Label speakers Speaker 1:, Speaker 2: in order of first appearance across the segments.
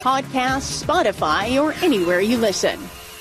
Speaker 1: Podcasts, Spotify, or anywhere you listen.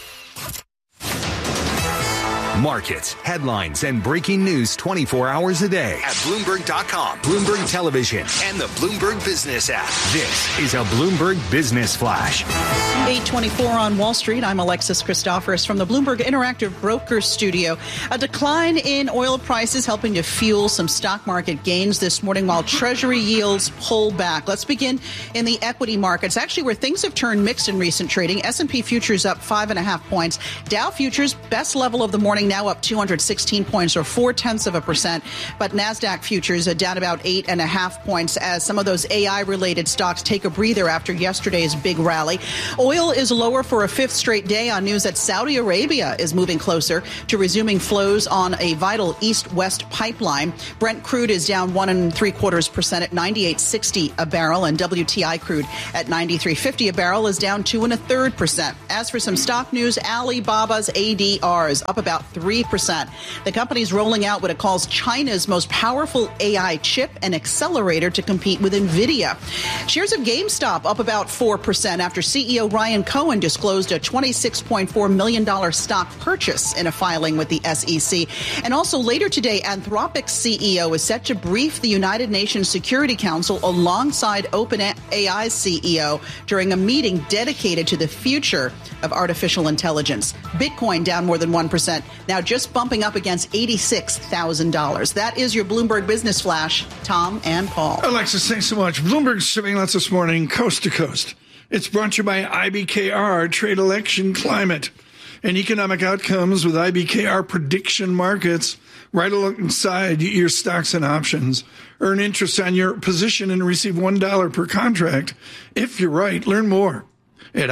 Speaker 2: Markets, headlines, and breaking news 24 hours a day at Bloomberg.com, Bloomberg Television, and the Bloomberg Business app. This is a Bloomberg Business Flash.
Speaker 3: 8:24 on Wall Street. I'm Alexis Christoforous from the Bloomberg Interactive Brokers Studio. A decline in oil prices helping to fuel some stock market gains this morning while Treasury yields pull back. Let's begin in the equity markets, actually where things have turned mixed in recent trading. S&P futures up 5.5 points. Dow futures, best level of the morning, now up 216 points or 0.4%. But NASDAQ futures are down about 8.5 points as some of those AI-related stocks take a breather after yesterday's big rally. Oil is lower for a fifth straight day on news that Saudi Arabia is moving closer to resuming flows on a vital east-west pipeline. Brent crude is down 1.75% at $98.60 a barrel, and WTI crude at $93.50 a barrel is down 2.33%. As for some stock news, Alibaba's ADR is up about 3%. The company's rolling out what it calls China's most powerful AI chip and accelerator to compete with NVIDIA. Shares of GameStop up about 4% after CEO Ryan Cohen disclosed a $26.4 million stock purchase in a filing with the SEC. And also later today, Anthropic's CEO is set to brief the United Nations Security Council alongside OpenAI's CEO during a meeting dedicated to the future of artificial intelligence. Bitcoin down more than 1%, now just bumping up against $86,000. That is your Bloomberg Business Flash. Tom and Paul.
Speaker 4: Alexis, thanks so much. Bloomberg's surveillance this morning, coast to coast. It's brought to you by IBKR, Trade Election Climate, and economic outcomes with IBKR prediction markets right alongside your stocks and options. Earn interest on your position and receive $1 per contract. If you're right, learn more at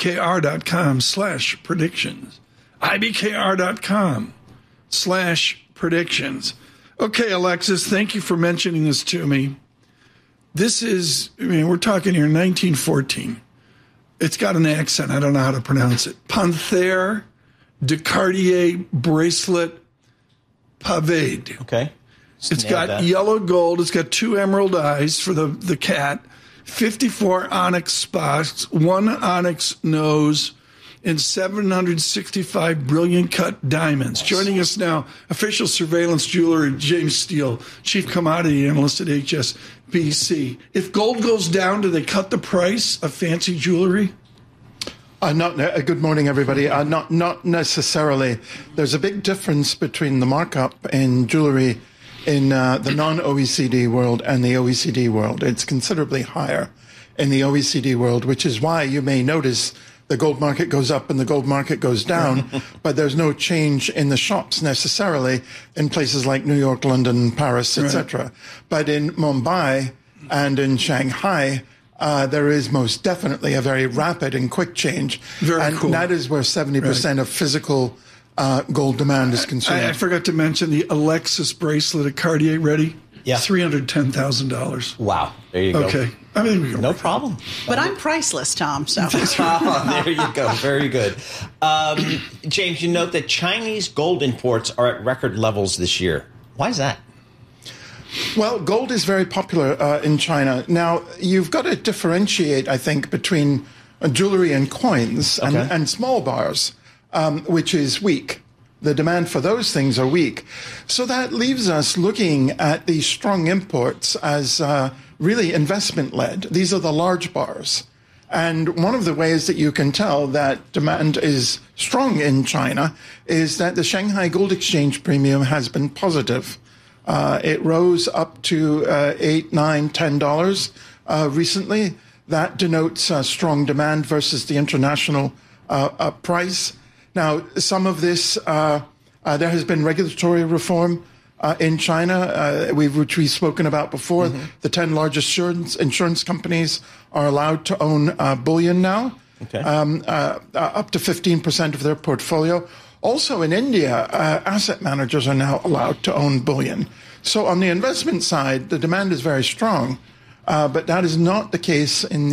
Speaker 4: IBKR.com/predictions. IBKR.com/predictions. Okay, Alexis, thank you for mentioning this to me. This is, we're talking here 1914. It's got an accent. I don't know how to pronounce it. Panthère de Cartier bracelet pavade.
Speaker 5: Okay.
Speaker 4: It's got yellow gold. It's got 2 emerald eyes for the cat, 54 onyx spots, 1 onyx nose, and 765 brilliant cut diamonds. Joining us now, official surveillance jeweler James Steele, chief commodity analyst at HSBC. If gold goes down, do they cut the price of fancy jewelry?
Speaker 6: Good morning, everybody. Not necessarily. There's a big difference between the markup in jewelry in the non-OECD world and the OECD world. It's considerably higher in the OECD world, which is why you may notice the gold market goes up and the gold market goes down, but there's no change in the shops necessarily in places like New York, London, Paris, etc. Right. But in Mumbai and in Shanghai, there is most definitely a very rapid and quick change.
Speaker 4: Very cool.
Speaker 6: That is where 70% of physical gold demand is consumed.
Speaker 4: I forgot to mention the Alexis bracelet at Cartier. Ready?
Speaker 5: Yeah.
Speaker 4: $310,000.
Speaker 5: Wow. There you go.
Speaker 4: Okay. I mean,
Speaker 5: no problem.
Speaker 3: But I'm priceless, Tom. So
Speaker 5: there you go. Very good. James, you note that Chinese gold imports are at record levels this year. Why is that?
Speaker 6: Well, gold is very popular in China. Now, you've got to differentiate, I think, between jewelry and coins and small bars, which is weak. The demand for those things are weak. So that leaves us looking at these strong imports as really investment-led. These are the large bars. And one of the ways that you can tell that demand is strong in China is that the Shanghai Gold Exchange premium has been positive. It rose up to $8, $9, $10 recently. That denotes strong demand versus the international price. Now, some of this, there has been regulatory reform in China, which we've spoken about before. Mm-hmm. The 10 largest insurance companies are allowed to own bullion now, up to 15% of their portfolio. Also in India, asset managers are now allowed to own bullion. So on the investment side, the demand is very strong, but that is not the case in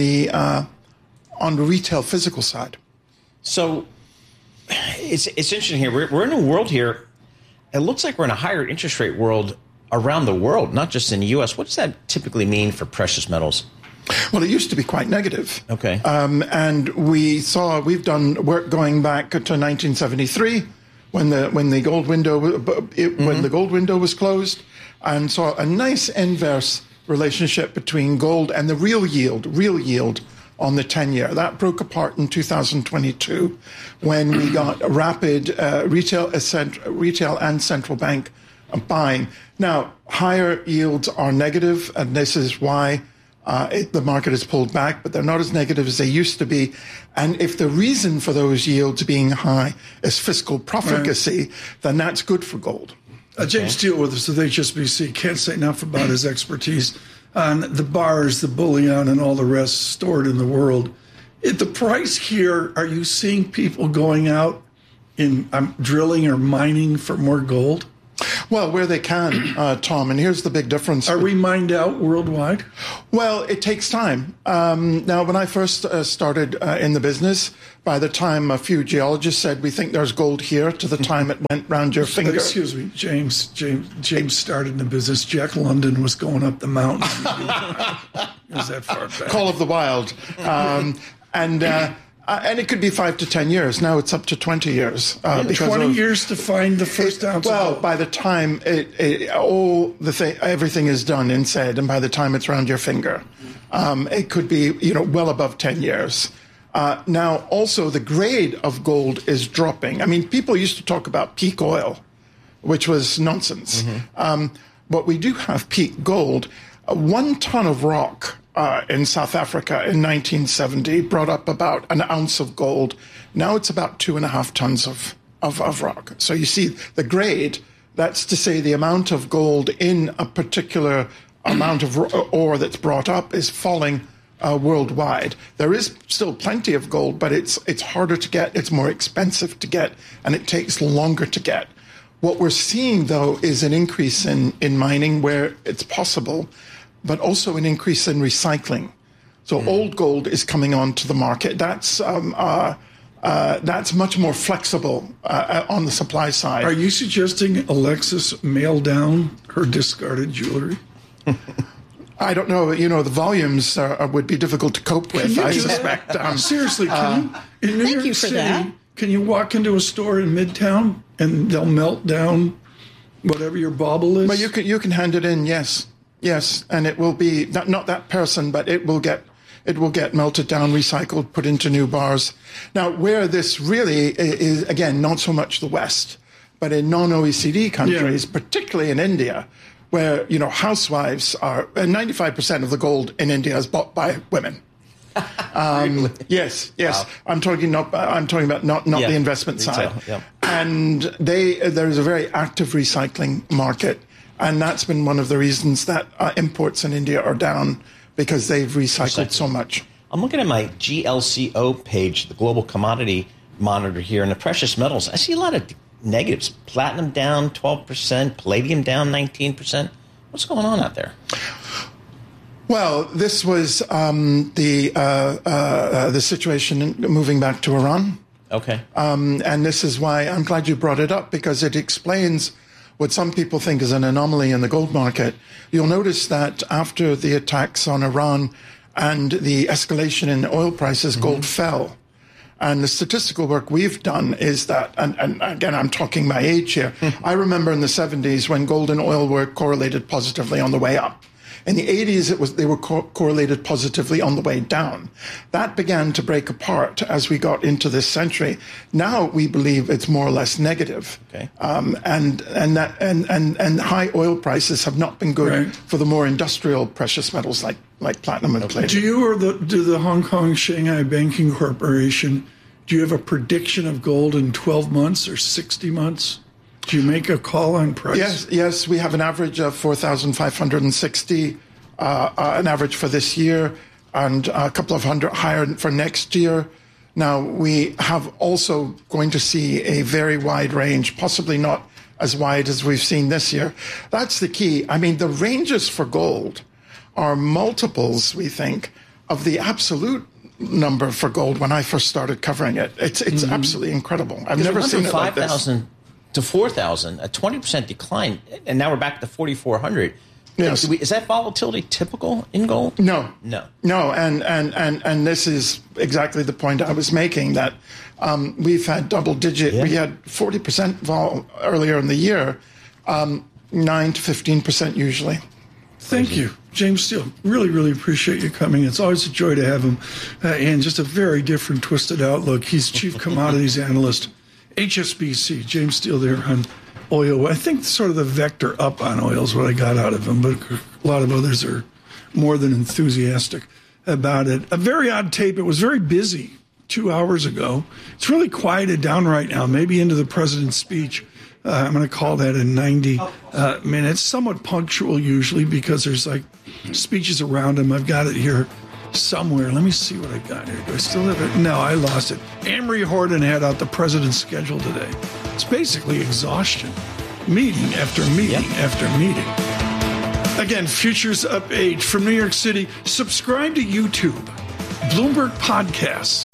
Speaker 6: on the retail physical side.
Speaker 5: So it's interesting here. We're in a world here. It looks like we're in a higher interest rate world around the world, not just in the U.S. What does that typically mean for precious metals?
Speaker 6: Well, it used to be quite negative.
Speaker 5: Okay.
Speaker 6: And we've done work going back to 1973 when the gold window when the gold window was closed, and saw a nice inverse relationship between gold and the real yield on the 10-year. That broke apart in 2022 when we got rapid retail and central bank buying. Now, higher yields are negative, and this is why the market has pulled back, but they're not as negative as they used to be. And if the reason for those yields being high is fiscal profligacy, then that's good for gold.
Speaker 4: James Steele with us at HSBC. Can't say enough about his expertise on the bars, the bullion, and all the rest stored in the world. At the price here, are you seeing people going out in drilling or mining for more gold?
Speaker 6: Well, where they can, Tom, and here's the big difference.
Speaker 4: Are we mined out worldwide?
Speaker 6: Well, it takes time. Now, when I first started in the business, by the time a few geologists said, we think there's gold here, to the time it went round your finger.
Speaker 4: Excuse me, James started in the business. Jack London was going up the mountain. It was that far back.
Speaker 6: Call of the Wild. And it could be 5 to 10 years. Now it's up to 20 years.
Speaker 4: 20 years to find the first ounce.
Speaker 6: Well, by the time everything is done and said, and by the time it's around your finger, it could be well above 10 years. Now, also the grade of gold is dropping. I mean, people used to talk about peak oil, which was nonsense. But we do have peak gold. 1 ton of rock in South Africa in 1970 brought up about an ounce of gold. Now it's about 2.5 tons of rock. So you see the grade, that's to say the amount of gold in a particular amount of ore that's brought up is falling worldwide. There is still plenty of gold, but it's harder to get, it's more expensive to get, and it takes longer to get. What we're seeing, though, is an increase in mining where it's possible, but also an increase in recycling. So old gold is coming onto the market. That's much more flexible on the supply side.
Speaker 4: Are you suggesting Alexis mail down her discarded jewelry?
Speaker 6: I don't know. The volumes would be difficult to cope with, I suspect.
Speaker 4: Seriously, can you? In New
Speaker 3: Thank
Speaker 4: York
Speaker 3: you for
Speaker 4: City,
Speaker 3: that.
Speaker 4: Can you walk into a store in Midtown and they'll melt down whatever your bauble is?
Speaker 6: But you can hand it in, yes, and it will be not that person, but it will get melted down, recycled, put into new bars. Now, where this really is, again, not so much the West, but in non-OECD countries, particularly in India, where housewives are 95% of the gold in India is bought by women. Yes. Wow. I'm talking about not the investment side.
Speaker 5: Yeah.
Speaker 6: And there's a very active recycling market. And that's been one of the reasons that imports in India are down, because they've recycled so much.
Speaker 5: I'm looking at my GLCO page, the Global Commodity Monitor here, and the precious metals. I see a lot of negatives. Platinum down 12%, palladium down 19%. What's going on out there?
Speaker 6: Well, this was the situation moving back to Iran.
Speaker 5: Okay.
Speaker 6: And this is why I'm glad you brought it up, because it explains what some people think is an anomaly in the gold market. You'll notice that after the attacks on Iran and the escalation in oil prices, gold fell. And the statistical work we've done is that, and again, I'm talking my age here, I remember in the 70s when gold and oil were correlated positively on the way up. In the 80s, they were correlated positively on the way down. That began to break apart as we got into this century. Now we believe it's more or less negative.
Speaker 5: Okay.
Speaker 6: And high oil prices have not been good for the more industrial precious metals like platinum and palladium.
Speaker 4: Do you or do the Hong Kong Shanghai Banking Corporation, do you have a prediction of gold in 12 months or 60 months? Do you make a call on price?
Speaker 6: Yes, we have an average of 4,560, an average for this year, and a couple of hundred higher for next year. Now, we have also going to see a very wide range, possibly not as wide as we've seen this year. That's the key. I mean, the ranges for gold are multiples, we think, of the absolute number for gold when I first started covering it. It's absolutely incredible. I've never seen it like this.
Speaker 5: 5,000 to 4,000, a 20% decline, and now we're back to 4,400.
Speaker 6: Yes.
Speaker 5: Is that volatility typical in gold?
Speaker 6: No.
Speaker 5: No.
Speaker 6: And this is exactly the point I was making, that we've had double-digit. We had 40% vol earlier in the year, 9 to 15% usually.
Speaker 4: Thank you, James Steele. Really, really appreciate you coming. It's always a joy to have him, and just a very different, twisted outlook. He's Chief Commodities Analyst, HSBC. James Steele there on oil. I think sort of the vector up on oil is what I got out of him, but a lot of others are more than enthusiastic about it. A very odd tape. It was very busy 2 hours ago. It's really quieted down right now, maybe into the president's speech. I'm going to call that in 90 minutes. Somewhat punctual usually because there's like speeches around him. I've got it here somewhere. Let me see what I got here. Do I still have it? No, I lost it. Amory Horton had out the president's schedule today. It's basically exhaustion. Meeting after meeting after meeting. Again, Futures Up 8 from New York City. Subscribe to YouTube, Bloomberg Podcasts.